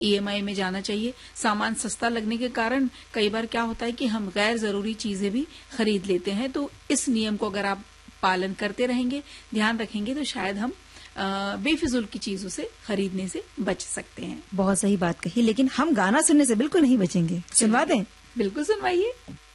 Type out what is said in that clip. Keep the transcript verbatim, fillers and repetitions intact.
EMI में जाना चाहिए। सामान सस्ता लगने के कारण कई बार क्या होता है कि हम गैर जरूरी चीजें भी खरीद लेते हैं। तो इस नियम को अगर आप पालन करते रहेंगे, ध्यान रखेंगे, तो शायद हम बेफिजूल की चीजों से खरीदने से बच सकते हैं। बहुत सही बात कही, लेकिन हम गाना सुनने से बिल्कुल नहीं बचेंगे। सुनवा दें? बिल्कुल सुनवाइए।